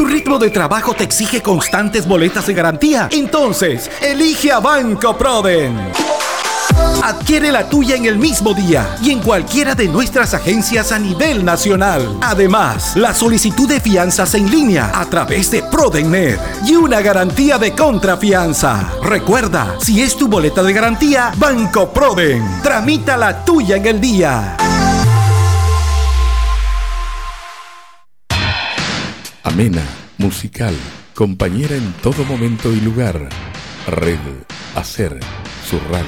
ritmo de trabajo te exige constantes boletas de garantía? Entonces, elige a Banco Proden. Adquiere la tuya en el mismo día y en cualquiera de nuestras agencias a nivel nacional. Además, la solicitud de fianzas en línea a través de ProdenNet y una garantía de contrafianza. Recuerda, si es tu boleta de garantía, Banco Proden. Tramita la tuya en el día. Amena, musical, compañera en todo momento y lugar. Red Hacer, su radio.